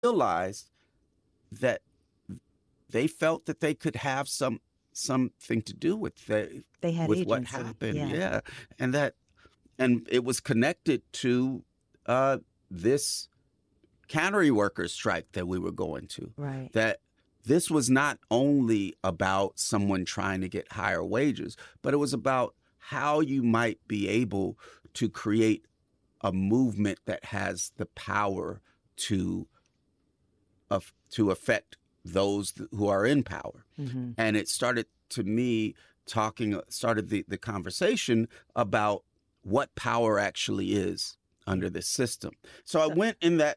realized that they felt that they could have something to do with They had with what agency. happened. Yeah. Yeah, and it was connected to this cannery workers strike that we were going to. Right. That this was not only about someone trying to get higher wages, but it was about how you might be able to create a movement that has the power to to affect those who are in power. Mm-hmm. And it started to me started the conversation about what power actually is under this system. So I went in that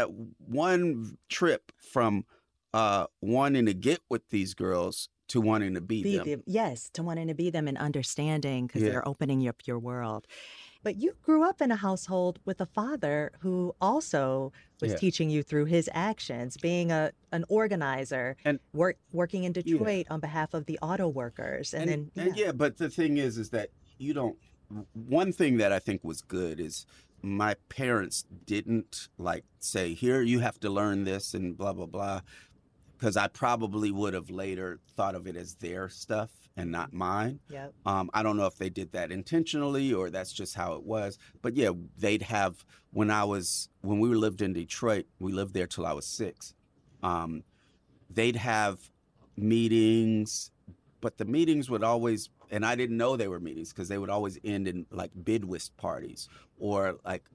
one trip from wanting to get with these girls to wanting to be them. Yes, to wanting to be them and understanding because Yeah. they're opening up your world. But you grew up in a household with a father who also was Yeah. teaching you through his actions, being an organizer, And working in yeah. Detroit on behalf of the auto workers, and then And yeah, but the thing is that you don't. One thing that I think was good is my parents didn't like say, "Here, you have to learn this," and blah blah blah, because I probably would have later thought of it as their stuff and not mine. Yep. I don't know if they did that intentionally or that's just how it was. But yeah, they'd have when we lived in Detroit, we lived there till I was 6. Um, they'd have meetings, but the meetings would always, and I didn't know they were meetings because they would always end in like bid whist parties or like,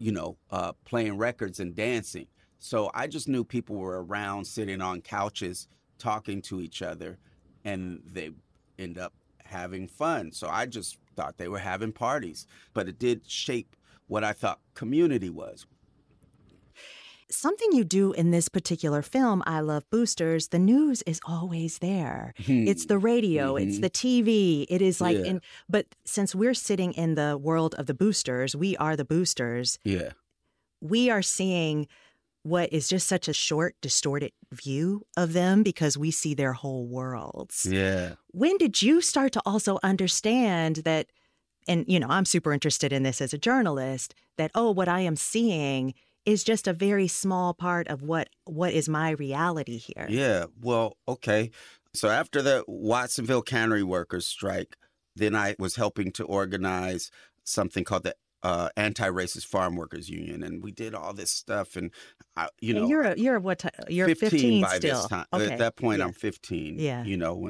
playing records and dancing. So I just knew people were around sitting on couches talking to each other and they end up having fun. So I just thought they were having parties, but it did shape what I thought community was. Something you do in this particular film, I Love Boosters, the news is always there. It's the radio, it's Mm-hmm. the TV. It is like Yeah. but since we're sitting in the world of the boosters, we are the boosters. Yeah. We are seeing what is just such a short, distorted view of them because we see their whole worlds. Yeah. When did you start to also understand that, and I'm super interested in this as a journalist, that, what I am seeing is just a very small part of what is my reality here? Yeah. Well, okay. So after the Watsonville cannery workers strike, then I was helping to organize something called the Anti-Racist Farm Workers Union, and we did all this stuff. And And you're what you're 15 by this still. time. At Okay. that point, Yeah. I'm 15. Yeah.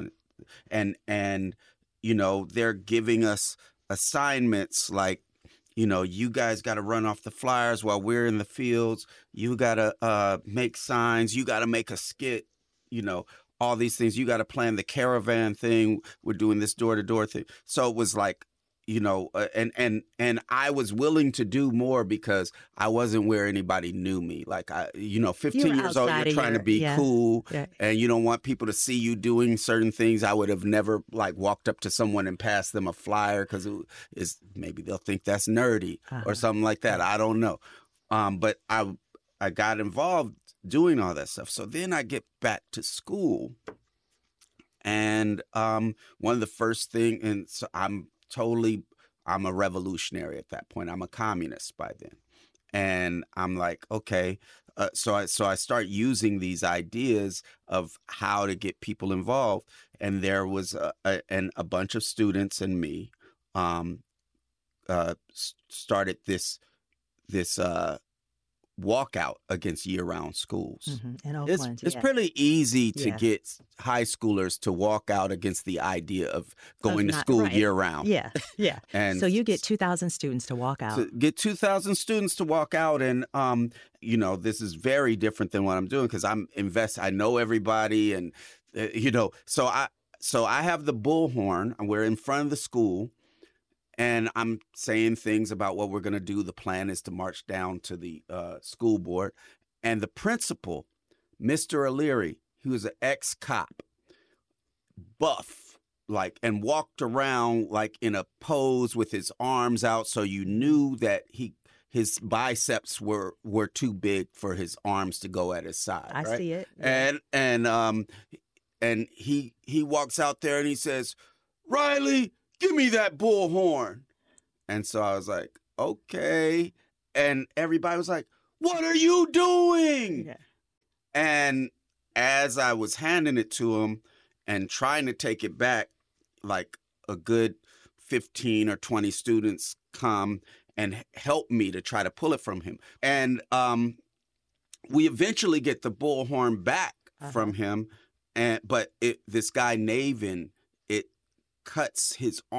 And they're giving us assignments like, you guys got to run off the flyers while we're in the fields. You got to make signs. You got to make a skit. All these things. You got to plan the caravan thing. We're doing this door to door thing. So it was like, and I was willing to do more because I wasn't where anybody knew me. Like 15 years old, you're trying to be cool, and you don't want people to see you doing certain things. I would have never like walked up to someone and passed them a flyer because maybe they'll think that's nerdy or something like that. I don't know. But I got involved doing all that stuff. So then I get back to school, and one of the first things, and so I'm a revolutionary at that point. I'm a communist by then. And I'm like, okay. So I start using these ideas of how to get people involved. And there was a bunch of students and me started this walkout against year-round schools. In Oakland, it's pretty easy to get high schoolers to walk out against the idea of going to school year-round. Yeah, yeah. And so you get 2,000 students to walk out. To get 2,000 students to walk out, and this is very different than what I'm doing because I know everybody, and so I have the bullhorn, and we're in front of the school. And I'm saying things about what we're going to do. The plan is to march down to the school board. And the principal, Mr. O'Leary, he was an ex-cop, buff, and walked around like in a pose with his arms out. So you knew that his biceps were too big for his arms to go at his side. I right? see it. Yeah. And he walks out there and he says, "Riley, give me that bullhorn." And so I was like, okay. And everybody was like, "What are you doing?" Yeah. And as I was handing it to him and trying to take it back, like a good 15 or 20 students come and help me to try to pull it from him. And we eventually get the bullhorn back from him. But this guy, Navin, it cuts his